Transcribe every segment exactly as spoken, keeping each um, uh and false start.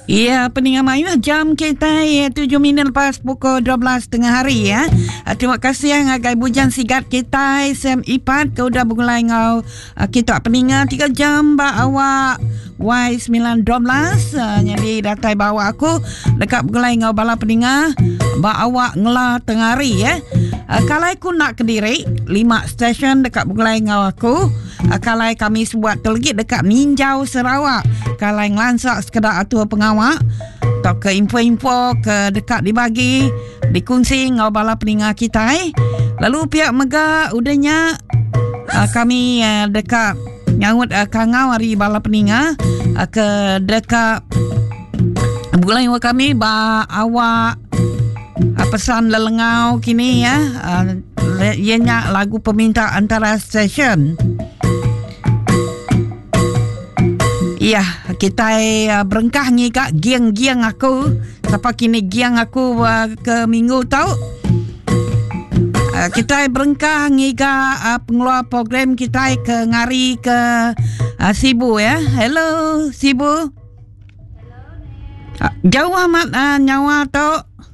Ya, peningan mayu jam kita ya, tujuh minit lepas pukul dua belas tengah hari ya. Uh, terima kasih yang agai bujan sigat kita Sam Ipat kau dah bergulai ngau uh, kita peningan tiga jam ba awak Y sembilan dua belas uh, jadi datai bawa aku dekat bergulai ngau bala peningan ba awak ngela tengah hari ya. Uh, kalau aku nak ke Diri lima stesen dekat bergulai ngau aku. Uh, kalau kami buat terlegi dekat Ninjau Sarawak. Kalau ngelansak sekedar atur pengawak atau ke info-info ke dekat dibagi dikongsi ngau bala peningat kita eh. Lalu pihak Mega udahnya uh, kami uh, dekat nyawut uh, kangau hari bala peningat uh, ke dekat bulan yang kami ba awak uh, pesan lelengau kini ya uh, ianya lagu peminta antara stesen. Ya, kita uh, berengkah ni kak giang-giang aku. Siapa kini giang aku uh, ke minggu tau. Uh, kita berengkah ni kak uh, pengeluar program kita ke ngari ke uh, Sibu ya. Hello Sibu. Uh, jauh amat uh, nyawa tau.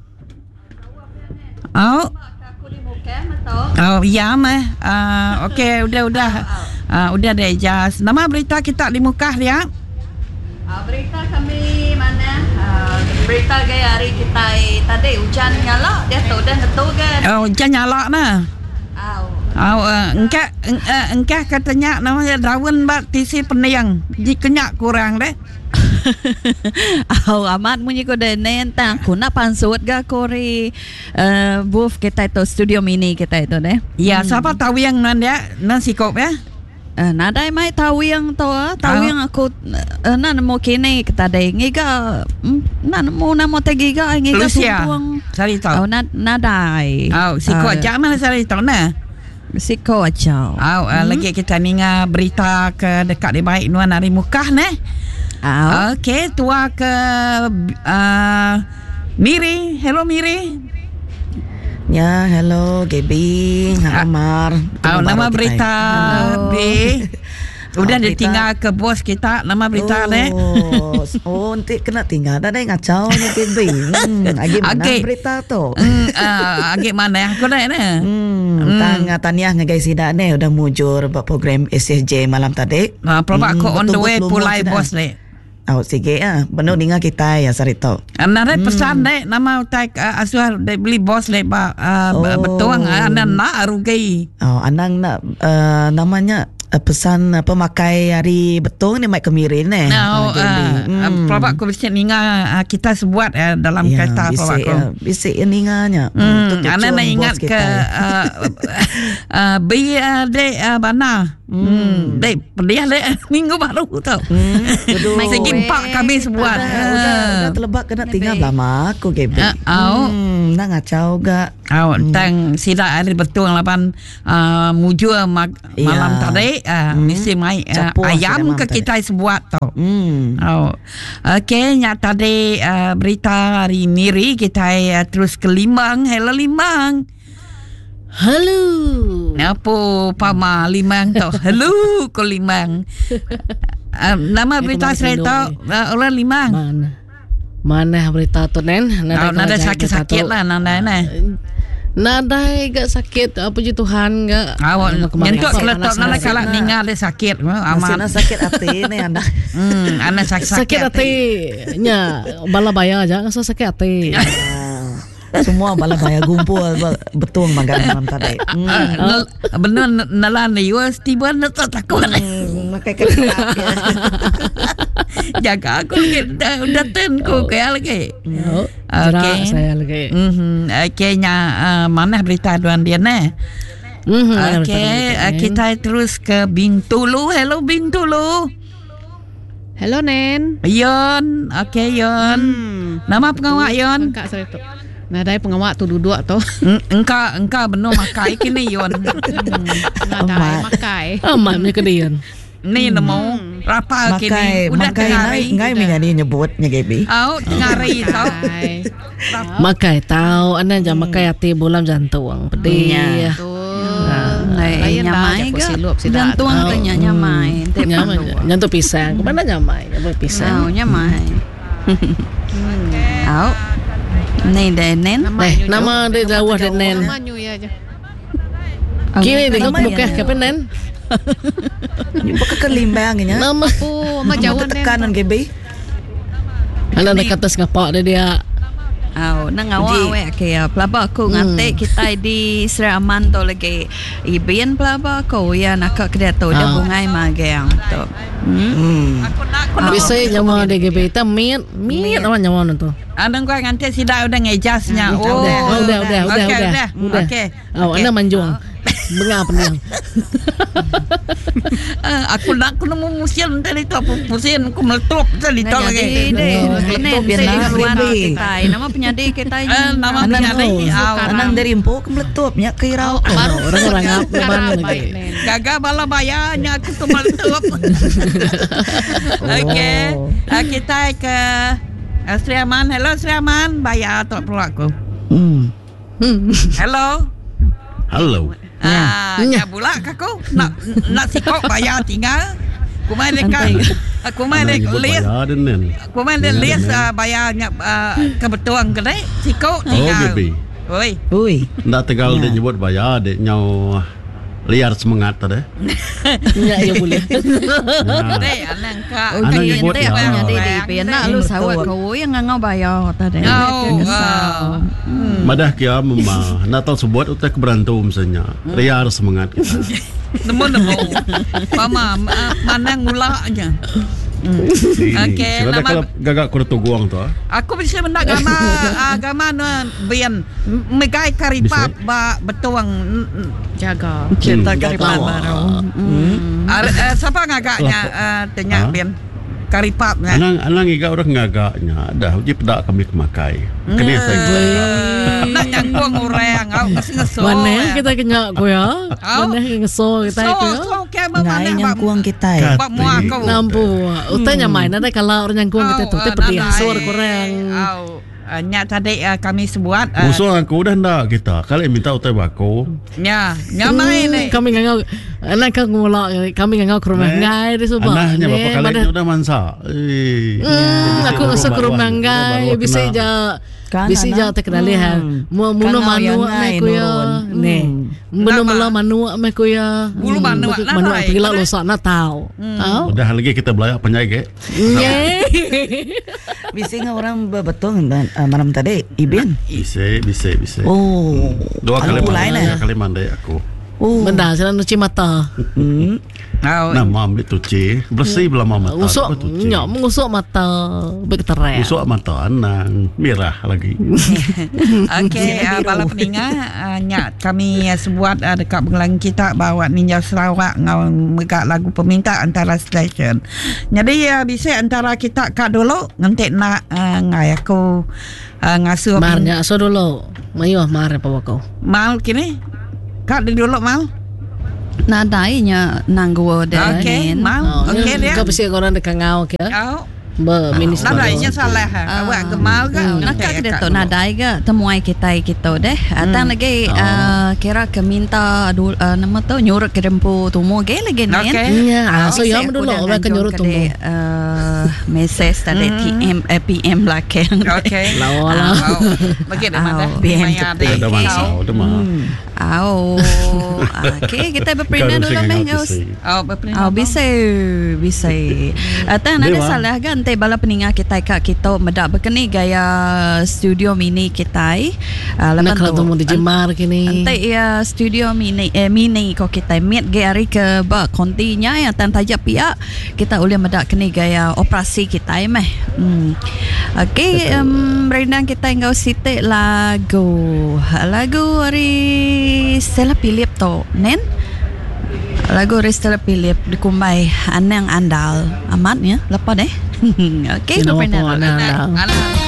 Oh. Oh, ya mah. Uh, Okey, udah-udah. Uh, udah deh jas. Nama berita kita di muka dia. Uh, berita kami mana? Uh, berita gaya hari kita tadi hujan nyala dia tu dah betul kan? Oh, hujan nyala nah. Oh. Oh, uh, engkau uh, engkau katanya namanya daun bat tisi peniang. Kenyak kurang deh. Oh, amat munyi ko din nentang kuna pansut ga kori uh, booth kita itu studio mini kita itu deh. Ya, hmm. Siapa tahu yang nan dia nan sikop ya? Uh, nadai mai tahu yang to tahu yang aku uh, nan mo kini kita dai ngiga nan mo na mo tegiga ngiga tuang sari tahu. Oh, nad nadai. Oh, siko uh, aja mana sari tahu na? Siko aja. Oh, uh, hmm. lagi kita ninga berita ke dekat di baik nuan hari mukah ne. Oh. Okey, tua ke uh, Miri. Hello Miri. Ya, hello Gaby, Amar. Oh, nama berita B. Udah oh, ditinggal ke bos kita. Nama berita oh, deh. Oh, nanti kena tinggal dah deh ngacau ni Gaby. Hmm, agi mana okay. Berita tu? Hmm, uh, agi mana aku dah ni. Hmm, hmm. tang taniah ngagai sida ni udah mujur buat program S S J malam tadi. Ah, uh, proba hmm, aku on the way pulai bos ni. Oh, sige ah. Benar dengar kita ya sarito. Anda hmm. pesan dek nama tak uh, asuh dek beli bos lek ba uh, oh. betuang anda nak rugi. Oh, anang nak uh, namanya uh, pesan uh, pemakai hari betung ni mai kemirin eh. No, uh, hmm. Proba aku bisa ninga uh, kita sebuat uh, dalam ya, kereta proba aku. Uh, bisa ninganya. Hmm, anda nak ingat ke uh, uh, bi uh, dek uh, bana. Hmm, dek dia dek minggu baru tau. Hmm. Segi empat kami sebuat. Udah, uh, udah, udah terlebat kena tinggal lama aku Gaby. Uh, oh. Hmm, nak ngacau gak? Oh, hmm. tang sida ada betul lapan uh, mujur mag, yeah. malam tadi uh, hmm. mesti mai uh, ayam ke kita sebuat tau. Hmm. Oh. Okey, nyak tadi uh, berita hari Miri kita uh, terus ke Limbang. Hello Limbang. Halo. Apa Pama Limang tau? Halo ko Limang. Uh, nama berita saya tahu uh, orang Limang. Mana? Mana berita tu nen? Nada, oh, nada sakit-sakit lah nada nah. Nada gak sakit apa je Tuhan gak. Awak nyentuk seletok nada kalau ningal dia sakit. Aman. Masih sakit hati ni anda. Hmm, anda sakit sakit hati. Nya bala bayar aja nggak sakit hati. Semua bala bayar gumpul betul makan malam tadi. Hmm. Benar nalan ni was tiba nak takut. Makai kereta. Jaga aku lagi dah ten ko kaya lagi. Okey. Saya lagi. Mhm. Okey nya uh, mana berita duan dia ne? Mhm. Okey, uh, kita terus ke Bintulu. Hello Bintulu. Hello Nen. Yon. Okey Yon. Hmm. Nama pengawak Yon? Kak saya tu. Nadai pengawak tu duduk tu. Engkau engkau benar makai kini Yon. Nadai makai. Amat ni kedian. Ni namo rapa kini udah dengar ngai menjadi nyebutnya Gaby. Oh, ngari tau. Makai tahu anda jam makai hati bolam jantung pedih. Ay, nyamai ke jantung ke nyamai. Jantung pisang. Kemana nyamai? Nyamai pisang. Oh, nyamai. Au. Ni dah nen. Eh, nama dia jauh dari Nen. Nama Nyu ya aja. Kini dia Nama bukan ya. ke Nen. Bukan kelimbangnya. Nama Oh, ma jauh Tekanan G B. anak dekat atas ngapak dia dia. Au, nang awak Jadi- awak ke pelaba aku ngate kita di Sri Aman tu lagi ibin pelaba aku ya nak ke tu dia Ah. bungai magang tu. Hmm. Hmm. Aku nak aku nak. Bisa nyawa dia G B kita mit mit apa nyawa tu. Anang gua nganti sidak udah ngejasnya. Hmm, Oh, udah. Oh, udah, udah, udah, Okey, udah. udah. Udah. Okey. Oh, Okey. anda manjuang. Bengap pening. Ah, aku nak aku nemu musim tadi tu apa musim aku meletup tadi tu Nah, lagi. jadi deh, nen biar saya nak luar lebih. kita. Nama penyadi kita ini. Eh, nama Anak penyadi. oh, Anang dari Impo ke meletupnya ke Irau. Orang-orang ngap leban lagi. Gagal bala bayarnya aku tu meletup. Okey. Ah, kita ke ah, Sri Aman. Hello Sri Aman. Bayar tak perlu aku. Hmm. Hello. Hello. Ah, ya pula aku nak nak sikok bayar tinggal. Aku main dekat. Aku main Anak dekat nyebut list. bayar dan nen. Aku main dekat list ah, bayarnya ah, kebetulan kedai sikok Oh, tinggal. Gaby. Oi. Ui. Ndak tegal dia nyebut bayar dek nyau liar semangat tadi. Ya, ya boleh. Nah, Dek anang ka. Oh, Anak jadi nyebut ente ya. aku nyadi di bina lu Betul. sawat kau yang ngau bayar tadi. Oh, Kesal. madah kia mema natal sebuat utek berantum misalnya. Liar semangat kita. Nemu-nemu. Mama ah, manang ulaknya. Okey, Sudah nama- kalau gagak kuda tuguang tu. ah. Aku bisa mendak gama agama no bian megai karipap ba betuang Jaga. Cerita Hmm. karipap Oh. baru. Ar, uh, siapa ngagaknya uh, tanya Ha? bian karipapnya. Anang anang iga orang ngagaknya dah uji pedak kami kemakai. Kena saya Hmm. Nak nyangkung orang, au kasi ngeso. Mana kita kena ko ya? Oh. Mana ngeso kita So, ko ya? so kaya ba mana Ngai ba? yang kuang kita Kat. ya. Ba mo ako. Nampu. Utanya main ada kalau orang yang kuang kita tu, tapi dia suara kurang. Au, uh, nya tadi uh, kami sebuat uh, musuh aku dah ndak kita. Kalau minta utai bako. nya nya main ni. Kami ngau anak kan ngulak kami ngau ke rumah ngai di subang. Anaknya bapak kali Mana- ini udah mansa. Eh. Hmm, aku Baru- ngasa ke baru- rumah baru- ngai baru bisa kenal. ja Kan, bisa ja anak. tak kenalihan. Hmm. Mu muno Kan manu yang ngai me ko ya. nurun. Ne. Hmm. Muno Nama. mala manu me ko ya. Bulu manu lah, Manu lah, pila kan? lo sa na tau. Tau? Udah lagi kita belajar penjai ke. Ye. Bisa nggak orang betul dan uh, malam tadi Ibin. Bisa, bisa, bisa. Oh. Dua kali Aku lain mandai, eh. dua kali mandai aku. Oh. Benda sila nuci mata. Hmm. Au. Nah, mam itu cuci, bersih belah mama mata. Usuk nyok mengusuk mata berterai. Usuk mata anang, merah lagi. Okey, uh, bala peninga uh, nya kami uh, sebuat uh, dekat Bengalang kita bawa Ninja Sarawak ngau megak lagu peminta antara stesen. Jadi uh, bisa antara kita kak dulu ngantek nak uh, ngai aku uh, ngasuh Marnya so dulu. Mayo mar apa kau? mal kini. Kak di dulu mal. Nadainya nanggo dah. Okey, mal. Okey dia. Kau bisa orang dekat ngau ke? Au. Be minister. Nadainya salah. ha. Awak gemal ke? Nakak kita tu nadai ke temuai kita kita deh. Atang lagi uh, kira ke minta adul uh, nama tu nyuruh ke rempu tumu ge lagi nen. Okey. Iya, ah, so Saya yang dulu aku dah orang kan nyuruh nanjong tunggu. kede, uh, Meses tadi T M eh, P M lah ke. Okey. Lawa lah. Au. Bagi dia mana? Au. Maya deh. Udah mansa, udah mah. Au. Okey, kita berpindah dulu meh ngos. Au, berpindah. Oh, bisa bisa. Atang ada Dewa. salah kan te bala peninga kita kak kita medak berkeni gaya studio mini kita. Uh, Nak kalau temu di Jemar kini. Ante ya studio mini eh, mini ko kita miet gaya hari ke ba kontinya ya tan tajak pihak kita boleh medak keni gaya operasi kita eh, meh. Hmm. Okey, um, rendang kita engkau sitik lagu. Lagu hari Stella Philip to, nen? Lagu Stella Philip dikumbai Anang Andal. Amat ya, lepas deh. Okey, Sino lepas po, Anang Andal? Anak.